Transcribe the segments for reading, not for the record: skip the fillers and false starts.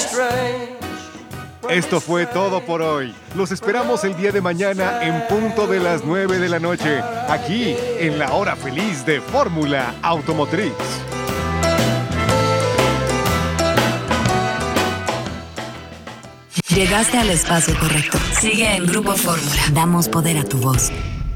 Esto fue todo por hoy. Los esperamos el día de mañana en punto de las 9 de la noche, aquí en la hora feliz de Fórmula Automotriz. Llegaste al espacio correcto. Sigue en Grupo Fórmula. Damos poder a tu voz.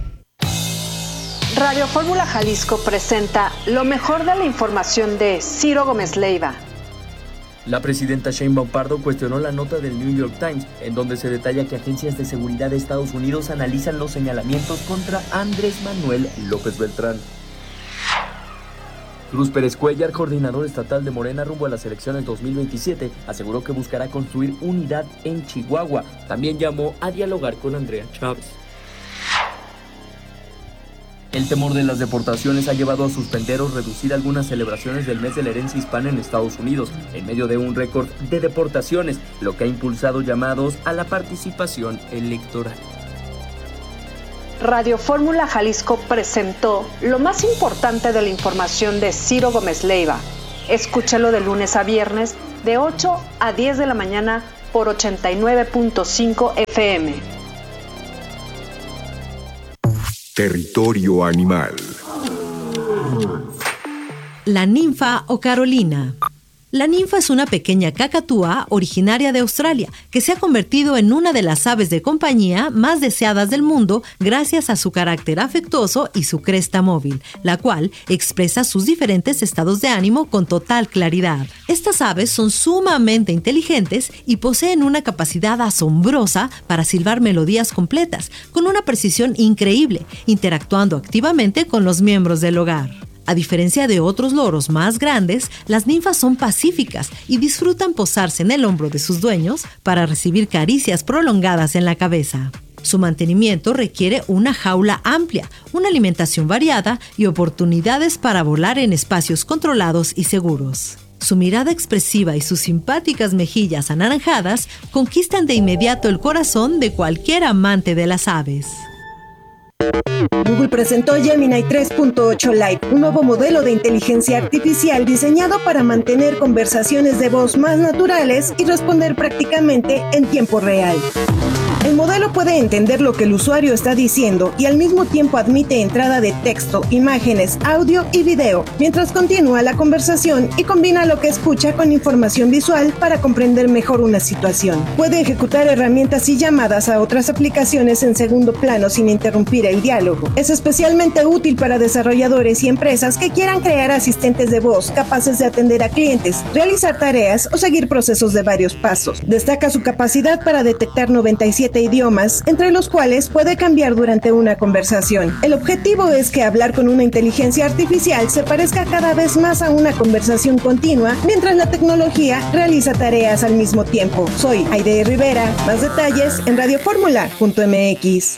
Radio Fórmula Jalisco presenta lo mejor de la información de Ciro Gómez Leiva. La presidenta Sheinbaum Pardo cuestionó la nota del New York Times, en donde se detalla que agencias de seguridad de Estados Unidos analizan los señalamientos contra Andrés Manuel López Beltrán. Cruz Pérez Cuellar, coordinador estatal de Morena rumbo a las elecciones 2027, aseguró que buscará construir unidad en Chihuahua. También llamó a dialogar con Andrea Chávez. El temor de las deportaciones ha llevado a suspender o reducir algunas celebraciones del mes de la herencia hispana en Estados Unidos, en medio de un récord de deportaciones, lo que ha impulsado llamados a la participación electoral. Radio Fórmula Jalisco presentó lo más importante de la información de Ciro Gómez Leiva. Escúchalo de lunes a viernes, de 8 a 10 de la mañana por 89.5 FM. Territorio Animal. La ninfa o Carolina. La ninfa es una pequeña cacatúa originaria de Australia que se ha convertido en una de las aves de compañía más deseadas del mundo gracias a su carácter afectuoso y su cresta móvil, la cual expresa sus diferentes estados de ánimo con total claridad. Estas aves son sumamente inteligentes y poseen una capacidad asombrosa para silbar melodías completas, con una precisión increíble, interactuando activamente con los miembros del hogar. A diferencia de otros loros más grandes, las ninfas son pacíficas y disfrutan posarse en el hombro de sus dueños para recibir caricias prolongadas en la cabeza. Su mantenimiento requiere una jaula amplia, una alimentación variada y oportunidades para volar en espacios controlados y seguros. Su mirada expresiva y sus simpáticas mejillas anaranjadas conquistan de inmediato el corazón de cualquier amante de las aves. Google presentó Gemini 3.8 Lite, un nuevo modelo de inteligencia artificial diseñado para mantener conversaciones de voz más naturales y responder prácticamente en tiempo real. El modelo puede entender lo que el usuario está diciendo y al mismo tiempo admite entrada de texto, imágenes, audio y video, mientras continúa la conversación y combina lo que escucha con información visual para comprender mejor una situación. Puede ejecutar herramientas y llamadas a otras aplicaciones en segundo plano sin interrumpir el diálogo. Es especialmente útil para desarrolladores y empresas que quieran crear asistentes de voz capaces de atender a clientes, realizar tareas o seguir procesos de varios pasos. Destaca su capacidad para detectar 97 idiomas, entre los cuales puede cambiar durante una conversación. El objetivo es que hablar con una inteligencia artificial se parezca cada vez más a una conversación continua, mientras la tecnología realiza tareas al mismo tiempo. Soy Aide Rivera. Más detalles en radioformula.mx.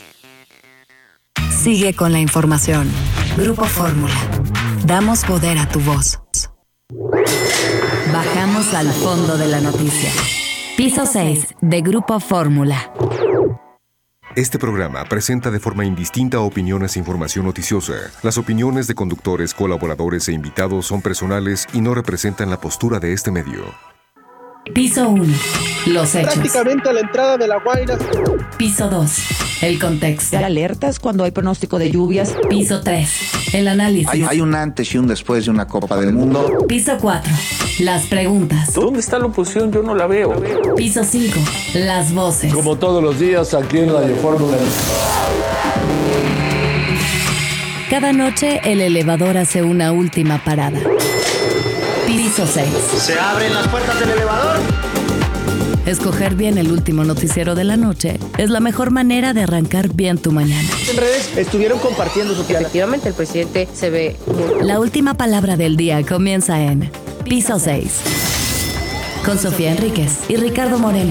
Sigue con la información. Grupo Fórmula. Damos poder a tu voz. Bajamos al fondo de la noticia. Piso 6 de Grupo Fórmula. Este programa presenta de forma indistinta opiniones e información noticiosa. Las opiniones de conductores, colaboradores e invitados son personales y no representan la postura de este medio. Piso 1. Los hechos. Prácticamente a la entrada de La Guaira. Piso 2. El contexto. Dar alertas cuando hay pronóstico de lluvias. Piso 3. El análisis. Hay un antes y un después de una Copa del Mundo. Piso 4. Las preguntas. ¿Dónde está la oposición? Yo no la veo. Piso 5. Las voces. Como todos los días aquí en Radio Fórmula. Cada noche el elevador hace una última parada. Piso 6. Se abren las puertas del elevador. Escoger bien el último noticiero de la noche es la mejor manera de arrancar bien tu mañana. En redes estuvieron compartiendo su piada. Efectivamente, el presidente se ve muy... La última palabra del día comienza en Piso 6. Con Sofía Enríquez y Ricardo Moreno.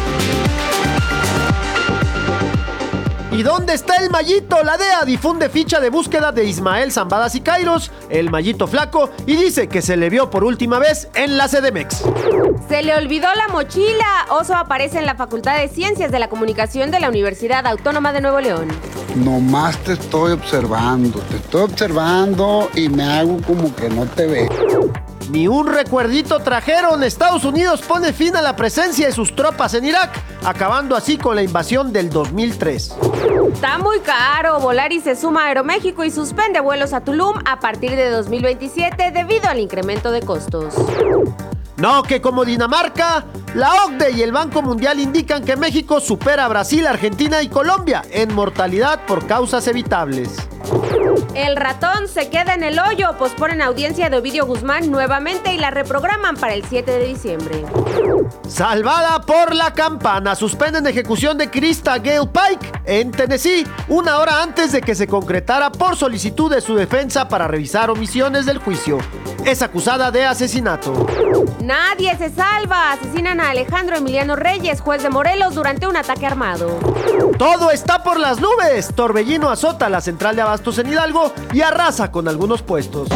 ¿Y dónde está el Mayito? La DEA difunde ficha de búsqueda de Ismael Zambada Sicairos, el Mayito Flaco, y dice que se le vio por última vez en la CDMX. Se le olvidó la mochila. Oso aparece en la Facultad de Ciencias de la Comunicación de la Universidad Autónoma de Nuevo León. Nomás te estoy observando y me hago como que no te veo. Ni un recuerdito trajeron. Estados Unidos pone fin a la presencia de sus tropas en Irak, acabando así con la invasión del 2003. Está muy caro. Volaris se suma a Aeroméxico y suspende vuelos a Tulum a partir de 2027 debido al incremento de costos. No, que como Dinamarca, la OCDE y el Banco Mundial indican que México supera a Brasil, Argentina y Colombia en mortalidad por causas evitables. El ratón se queda en el hoyo. Posponen audiencia de Ovidio Guzmán nuevamente y la reprograman para el 7 de diciembre. Salvada por la campana. Suspenden ejecución de Krista Gale Pike en Tennessee 1 hora antes de que se concretara por solicitud de su defensa para revisar omisiones del juicio. Es acusada de asesinato. Nadie se salva. Asesinan a Alejandro Emiliano Reyes, juez de Morelos, durante un ataque armado. Todo está por las nubes. Torbellino azota la central de abastos en Hidalgo y arrasa con algunos puestos.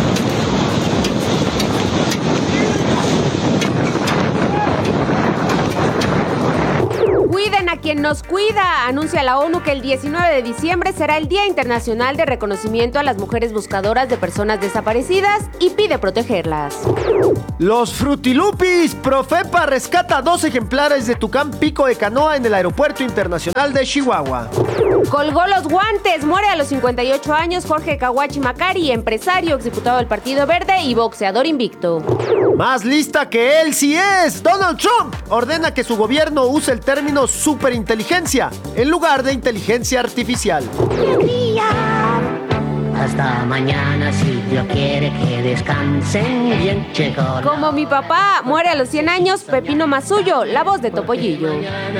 Cuiden a quien nos cuida. Anuncia la ONU que el 19 de diciembre será el Día Internacional de Reconocimiento a las Mujeres Buscadoras de Personas Desaparecidas y pide protegerlas. Los Frutilupis. Profepa rescata 2 ejemplares de tucán pico de canoa en el Aeropuerto Internacional de Chihuahua. Colgó los guantes. Muere a los 58 años Jorge Kawachi Macari, empresario, exdiputado del Partido Verde y boxeador invicto. Más lista que él sí es. Donald Trump ordena que su gobierno use el término superinteligencia en lugar de inteligencia artificial. Hasta mañana, si Dios quiere que descansen bien, chicos. Como mi papá. Muere a los 100 años Pepino Mazullo, la voz de Topollillo.